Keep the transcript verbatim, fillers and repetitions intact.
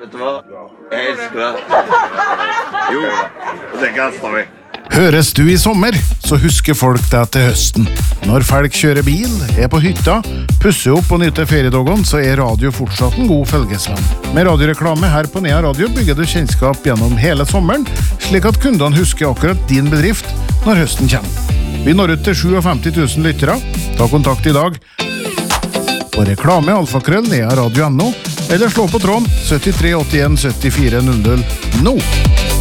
Vet du hva? Jeg elsker det. Jo, og det kastet vi. Høres du i sommer, så husker folk deg til høsten. Når folk kjører bil, er på hytta, pusser opp og nyter feriedagen, så er radio fortsatt en god følgesvenn. Med radioreklame her på Nea Radio bygger du kjennskap gjennom hele sommeren, slik at kundene husker akkurat din bedrift når høsten kommer. Vi når ut til femtisju tusen lyttere. Ta kontakt i dag på reklame alfakrøll nea radio punktum no eller slå på tråden syttitre åttien syttifire null null nå.